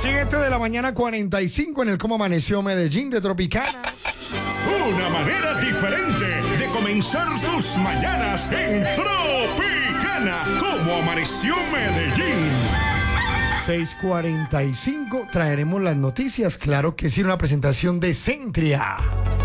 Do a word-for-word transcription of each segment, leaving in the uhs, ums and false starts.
siete de la mañana, cuarenta y cinco en el Cómo Amaneció Medellín de Tropicana. Una manera diferente de comenzar tus mañanas en Tropicana. Cómo Amaneció Medellín. seis cuarenta y cinco, traeremos las noticias, claro que sí, una presentación de Centria.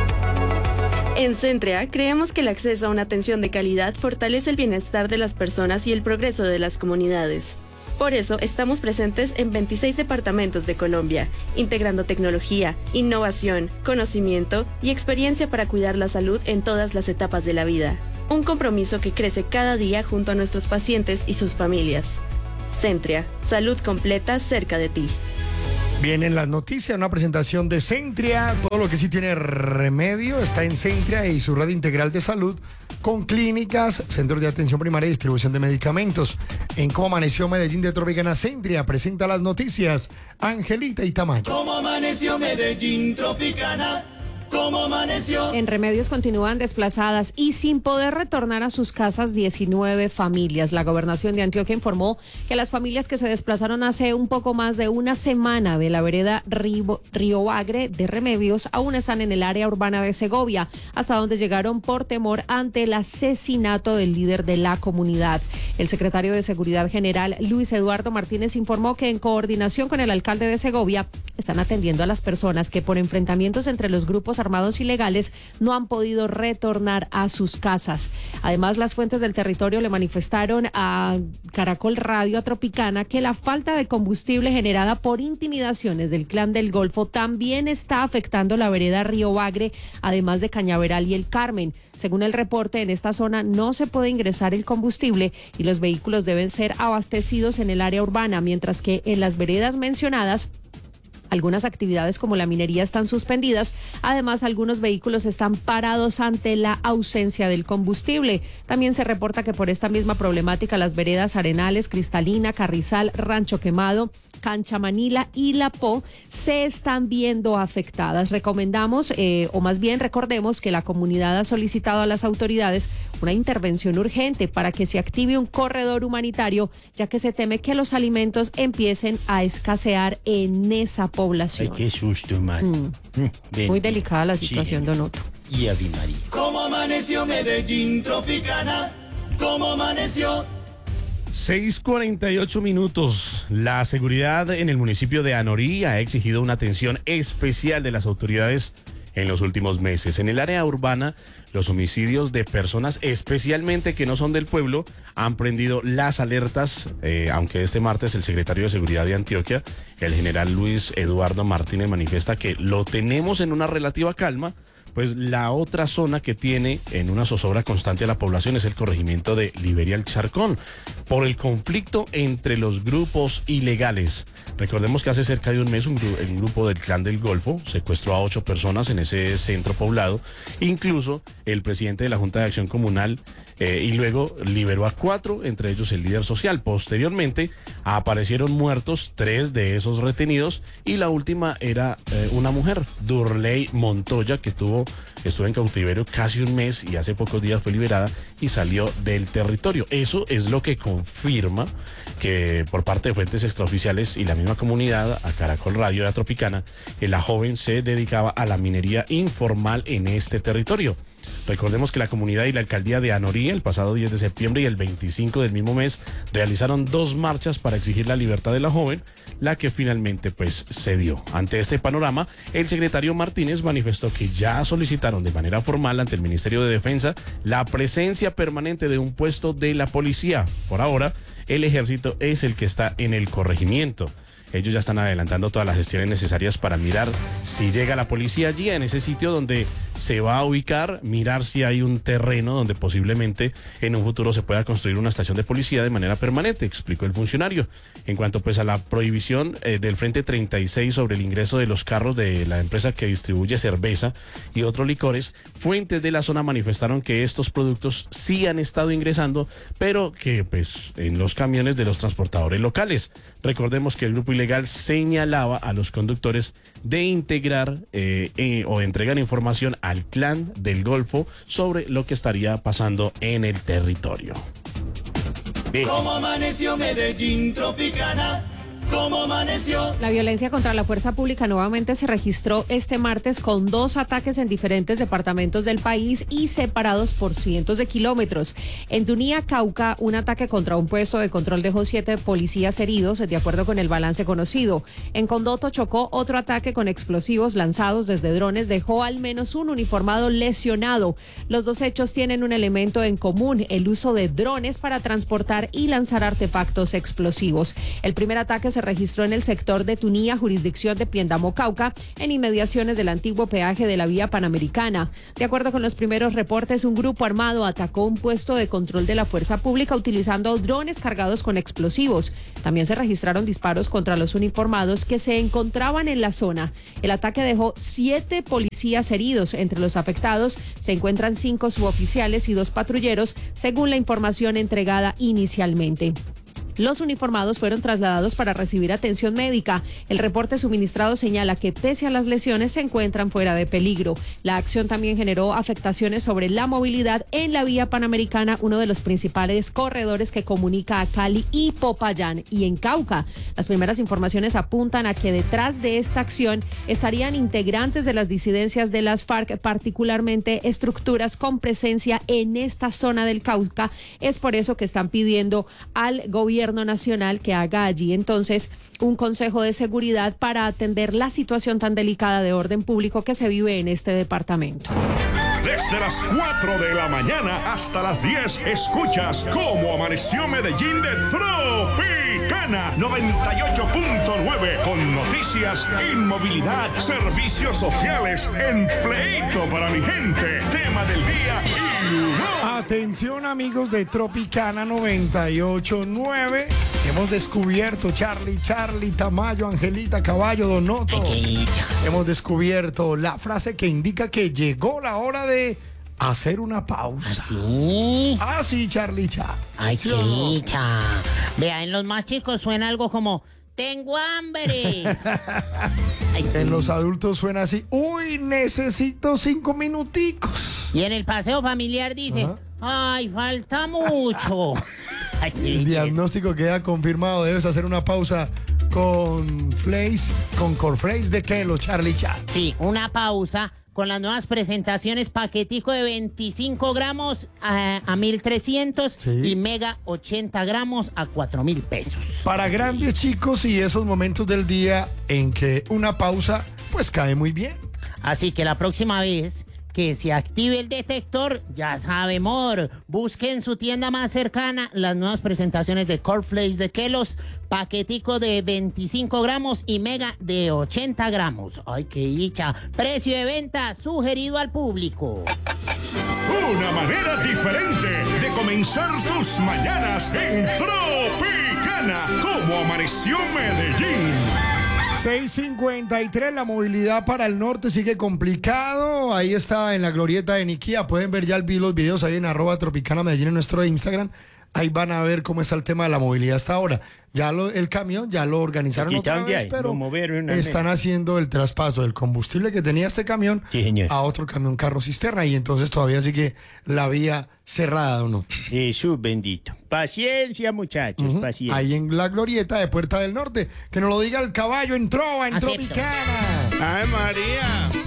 En Centria, creemos que el acceso a una atención de calidad fortalece el bienestar de las personas y el progreso de las comunidades. Por eso, estamos presentes en veintiséis departamentos de Colombia, integrando tecnología, innovación, conocimiento y experiencia para cuidar la salud en todas las etapas de la vida. Un compromiso que crece cada día junto a nuestros pacientes y sus familias. Centria, salud completa cerca de ti. Vienen las noticias, una presentación de Centria. Todo lo que sí tiene remedio está en Centria y su red integral de salud con clínicas, centros de atención primaria y distribución de medicamentos. En Cómo Amaneció Medellín de Tropicana, Centria presenta las noticias. Angelita y Tamayo. Cómo amaneció Medellín, Tropicana. ¿Cómo amaneció? En Remedios continúan desplazadas y sin poder retornar a sus casas diecinueve familias. La gobernación de Antioquia informó que las familias que se desplazaron hace un poco más de una semana de la vereda Río, Río Bagre de Remedios aún están en el área urbana de Segovia, hasta donde llegaron por temor ante el asesinato del líder de la comunidad. El secretario de Seguridad General, Luis Eduardo Martínez, informó que en coordinación con el alcalde de Segovia están atendiendo a las personas que por enfrentamientos entre los grupos armados ilegales no han podido retornar a sus casas. Además, las fuentes del territorio le manifestaron a Caracol Radio, a Tropicana, que la falta de combustible generada por intimidaciones del Clan del Golfo también está afectando la vereda Río Bagre, además de Cañaveral y El Carmen. Según el reporte, en esta zona no se puede ingresar el combustible y los vehículos deben ser abastecidos en el área urbana, mientras que en las veredas mencionadas algunas actividades como la minería están suspendidas. Además, algunos vehículos están parados ante la ausencia del combustible. También se reporta que por esta misma problemática las veredas Arenales, Cristalina, Carrizal, Rancho Quemado, Cancha Manila y La Po se están viendo afectadas. Recomendamos, eh, o más bien recordemos que la comunidad ha solicitado a las autoridades una intervención urgente para que se active un corredor humanitario, ya que se teme que los alimentos empiecen a escasear en esa población. Ay, qué susto, man. Mm. Mm, Muy delicada la situación, sí. Donoto. Y Ave María. ¿Cómo amaneció Medellín, Tropicana? ¿Cómo amaneció? seis cuarenta y ocho minutos. La seguridad en el municipio de Anorí ha exigido una atención especial de las autoridades en los últimos meses. En el área urbana, los homicidios de personas, especialmente que no son del pueblo, han prendido las alertas, eh, aunque este martes el secretario de Seguridad de Antioquia, el general Luis Eduardo Martínez, manifiesta que lo tenemos en una relativa calma. Pues la otra zona que tiene en una zozobra constante a la población es el corregimiento de Liberia El Charcón, por el conflicto entre los grupos ilegales. Recordemos que hace cerca de un mes un, gru- un grupo del Clan del Golfo secuestró a ocho personas en ese centro poblado, incluso el presidente de la Junta de Acción Comunal, eh, y luego liberó a cuatro, entre ellos el líder social. Posteriormente aparecieron muertos tres de esos retenidos y la última era eh, una mujer, Durley Montoya, que tuvo estuvo en cautiverio casi un mes y hace pocos días fue liberada y salió del territorio. Eso es lo que confirma que por parte de fuentes extraoficiales y la misma comunidad, a Caracol Radio y a Tropicana, que la joven se dedicaba a la minería informal en este territorio. Recordemos que la comunidad y la alcaldía de Anorí el pasado diez de septiembre y el veinticinco del mismo mes realizaron dos marchas para exigir la libertad de la joven, la que finalmente pues se dio. Ante este panorama, el secretario Martínez manifestó que ya solicitaron de manera formal ante el Ministerio de Defensa la presencia permanente de un puesto de la policía. Por ahora, el ejército es el que está en el corregimiento. Ellos ya están adelantando todas las gestiones necesarias para mirar si llega la policía allí, en ese sitio donde se va a ubicar, mirar si hay un terreno donde posiblemente en un futuro se pueda construir una estación de policía de manera permanente, explicó el funcionario. En cuanto pues a la prohibición eh, del Frente treinta y seis sobre el ingreso de los carros de la empresa que distribuye cerveza y otros licores, fuentes de la zona manifestaron que estos productos sí han estado ingresando, pero que pues en los camiones de los transportadores locales. Recordemos que el grupo ilegal señalaba a los conductores de integrar eh, eh, o entregar información al Clan del Golfo sobre lo que estaría pasando en el territorio. ¿Cómo amaneció Medellín, Tropicana? ¿Cómo amaneció? amaneció. La violencia contra la fuerza pública nuevamente se registró este martes con dos ataques en diferentes departamentos del país y separados por cientos de kilómetros. En Tunía, Cauca, un ataque contra un puesto de control dejó siete policías heridos, de acuerdo con el balance conocido. En Condoto, Chocó, otro ataque con explosivos lanzados desde drones dejó al menos un uniformado lesionado. Los dos hechos tienen un elemento en común, el uso de drones para transportar y lanzar artefactos explosivos. El primer ataque se registró en el sector de Tunía, jurisdicción de Piendamó, Cauca, en inmediaciones del antiguo peaje de la vía panamericana. De acuerdo con los primeros reportes, un grupo armado atacó un puesto de control de la fuerza pública utilizando drones cargados con explosivos. También se registraron disparos contra los uniformados que se encontraban en la zona. El ataque dejó siete policías heridos. Entre los afectados se encuentran cinco suboficiales y dos patrulleros, según la información entregada inicialmente. Los uniformados fueron trasladados para recibir atención médica. El reporte suministrado señala que pese a las lesiones se encuentran fuera de peligro. La acción también generó afectaciones sobre la movilidad en la vía panamericana, uno de los principales corredores que comunica a Cali y Popayán. Y en Cauca, las primeras informaciones apuntan a que detrás de esta acción estarían integrantes de las disidencias de las FARC, particularmente estructuras con presencia en esta zona del Cauca. Es por eso que están pidiendo al gobierno nacional que haga allí entonces un consejo de seguridad para atender la situación tan delicada de orden público que se vive en este departamento. Desde las cuatro de la mañana hasta las diez, escuchas Cómo Amaneció Medellín de Tropicana noventa y ocho punto nueve, con noticias, inmovilidad, servicios sociales, empleito para mi gente, tema del día y humor. Atención, amigos de Tropicana noventa y ocho punto nueve. Hemos descubierto Charlie, Charlie, Tamayo, Angelita, Caballo, Donoto. Hemos descubierto la frase que indica que llegó la hora de hacer una pausa. ¿Así? Ah, sí, Charlie, Cha. Ay, ¿Sí o no? chicha. Vea, en los más chicos suena algo como tengo hambre. Ay, En los adultos suena así. Uy, necesito cinco minuticos. y en el paseo familiar dice, Ajá. ay, falta mucho. Ay, qué El belleza. diagnóstico queda confirmado. Debes hacer una pausa con Flakes, con Corflakes de Kelo, Charlie Cha. Sí, una pausa con las nuevas presentaciones, paquetico de veinticinco gramos a, a mil trescientos Sí. y mega ochenta gramos a cuatro mil pesos. Para grandes chicos y esos momentos del día en que una pausa pues cae muy bien. Así que la próxima vez que se active el detector, ya sabe, amor, busque en su tienda más cercana las nuevas presentaciones de Cornflakes de Kellogg's, paquetico de veinticinco gramos y mega de ochenta gramos. Ay, qué dicha. Precio de venta sugerido al público. Una manera diferente de comenzar tus mañanas en Tropicana. Cómo Amaneció Medellín. seis cincuenta y tres, la movilidad para el norte sigue complicado. Ahí está en la glorieta de Niquía. Pueden ver ya el, los videos ahí en arroba Tropicana Medellín en nuestro Instagram. Ahí van a ver cómo está el tema de la movilidad hasta ahora. Ya lo, el camión ya lo organizaron Lo otra quitaron de vez, ahí, pero lo movieron una están haciendo el traspaso del combustible que tenía este camión Sí, señor. a otro camión carro cisterna, y entonces todavía sigue la vía cerrada, ¿o no? Jesús bendito. Paciencia, muchachos, paciencia. Ahí en la glorieta de Puerta del Norte. Que nos lo diga el caballo en Trova, en Acepto. Tropicana. ¡Ay, María!